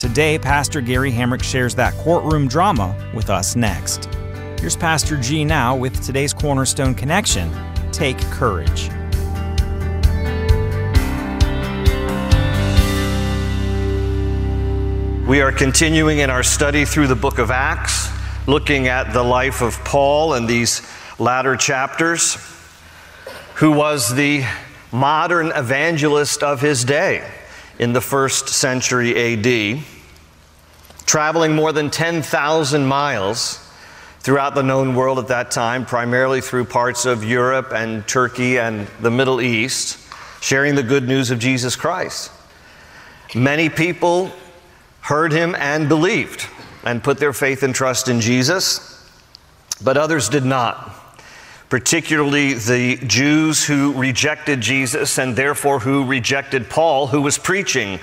Today, Pastor Gary Hamrick shares that courtroom drama with us next. Here's Pastor G now with today's Cornerstone Connection, Take Courage. We are continuing in our study through the book of Acts, looking at the life of Paul in these latter chapters, who was the modern evangelist of his day in the first century A.D., traveling more than 10,000 miles throughout the known world at that time, primarily through parts of Europe and Turkey and the Middle East, sharing the good news of Jesus Christ. Many people heard him and believed and put their faith and trust in Jesus, but others did not, particularly the Jews who rejected Jesus and therefore who rejected Paul, who was preaching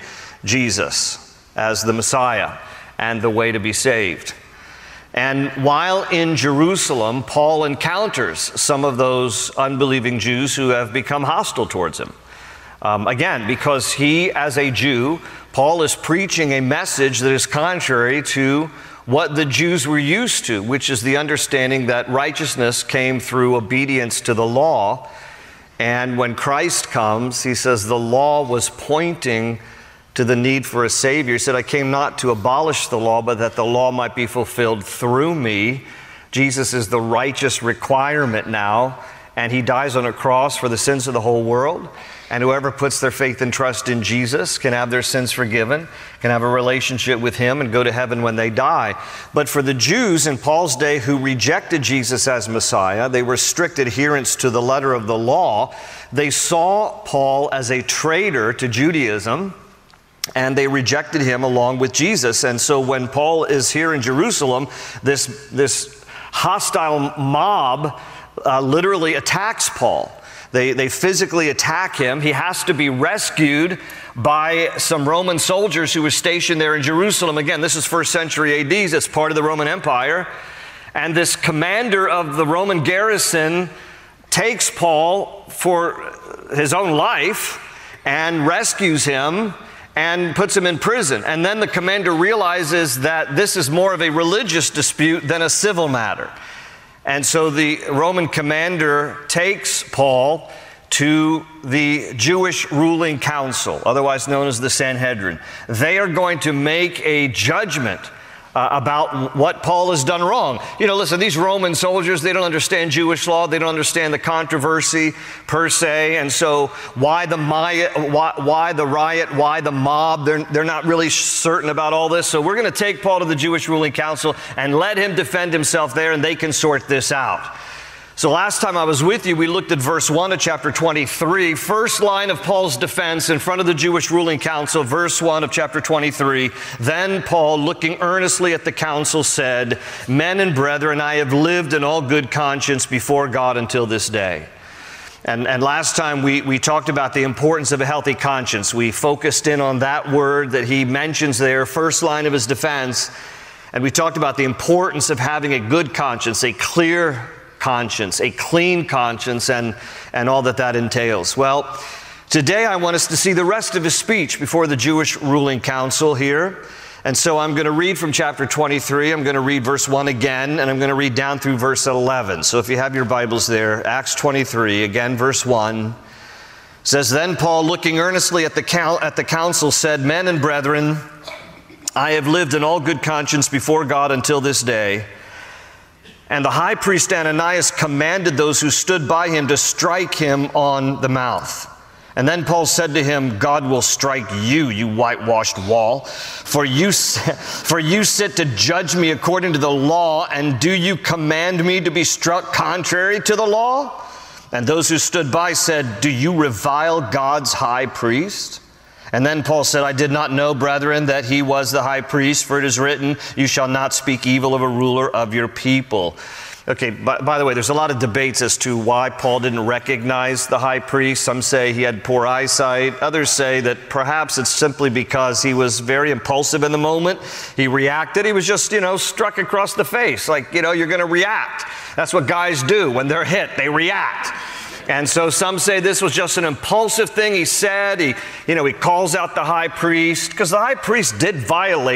Jesus as the Messiah and the way to be saved. And while in Jerusalem, Paul encounters some of those unbelieving Jews who have become hostile towards him. Again, because he, as a Jew, Paul is preaching a message that is contrary to what the Jews were used to, which is the understanding that righteousness came through obedience to the law. And when Christ comes, he says the law was pointing to the need for a Savior. He said, I came not to abolish the law, but that the law might be fulfilled through me. Jesus is the righteous requirement now, and he dies on a cross for the sins of the whole world. And whoever puts their faith and trust in Jesus can have their sins forgiven, can have a relationship with him and go to heaven when they die. But for the Jews in Paul's day who rejected Jesus as Messiah, they were strict adherents to the letter of the law. They saw Paul as a traitor to Judaism, and they rejected him along with Jesus. And so when Paul is here in Jerusalem, this hostile mob literally attacks Paul. They physically attack him. He has to be rescued by some Roman soldiers who were stationed there in Jerusalem. Again, this is first century AD. It's part of the Roman Empire. And this commander of the Roman garrison takes Paul for his own life and rescues him and puts him in prison. And then the commander realizes that this is more of a religious dispute than a civil matter. And so the Roman commander takes Paul to the Jewish ruling council, otherwise known as the Sanhedrin. They are going to make a judgment about what Paul has done wrong. You know, listen, these Roman soldiers, they don't understand Jewish law. They don't understand the controversy per se. And so why the riot, why the mob? They're not really certain about all this. So we're going to take Paul to the Jewish ruling council and let him defend himself there, and they can sort this out. So last time I was with you, we looked at verse 1 of chapter 23, first line of Paul's defense in front of the Jewish ruling council, verse 1 of chapter 23. Then Paul, looking earnestly at the council, said, Men and brethren, I have lived in all good conscience before God until this day. And last time we talked about the importance of a healthy conscience. We focused in on that word that he mentions there, first line of his defense. And we talked about the importance of having a good conscience, a clear conscience, a clean conscience, and all that entails. Well, today I want us to see the rest of his speech before the Jewish ruling council here. And so I'm going to read from chapter 23. I'm going to read verse 1 again, and I'm going to read down through verse 11. So if you have your Bibles there, Acts 23, again, verse 1 says, Then Paul, looking earnestly at the council, said, Men and brethren, I have lived in all good conscience before God until this day. And the high priest Ananias commanded those who stood by him to strike him on the mouth. And then Paul said to him, God will strike you, you whitewashed wall. For you sit to judge me according to the law, and do you command me to be struck contrary to the law? And those who stood by said, Do you revile God's high priest? And then Paul said, I did not know, brethren, that he was the high priest, for it is written, You shall not speak evil of a ruler of your people. Okay, by the way, there's a lot of debates as to why Paul didn't recognize the high priest. Some say he had poor eyesight. Others say that perhaps it's simply because he was very impulsive in the moment. He reacted. He was just, struck across the face. Like, you're going to react. That's what guys do when they're hit. They react. And so some say this was just an impulsive thing he said. He calls out the high priest, because the high priest did violate